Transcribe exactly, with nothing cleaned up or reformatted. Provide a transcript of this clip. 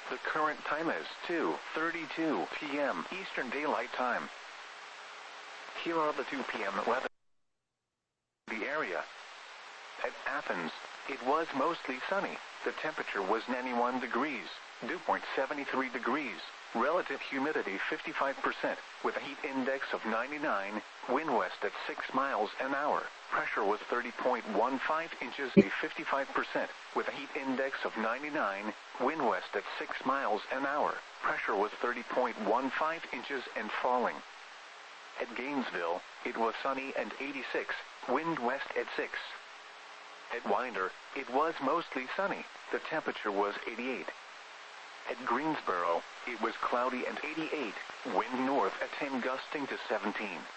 The current time is two thirty-two p m Eastern Daylight Time. Here are the two p m weather. The area. At Athens, it was mostly sunny. The temperature was ninety-one degrees, dew point seventy-three degrees, relative humidity fifty-five percent, with a heat index of ninety-nine, wind west at six miles an hour. Pressure was thirty point one five inches, fifty-five percent, with a heat index of ninety-nine, wind west at six miles an hour. Pressure was thirty point one five inches and falling. At Gainesville, it was sunny and eighty-six, wind west at six. At Winder, it was mostly sunny. The temperature was eighty-eight. At Greensboro, it was cloudy and eighty-eight, wind north at ten gusting to seventeen.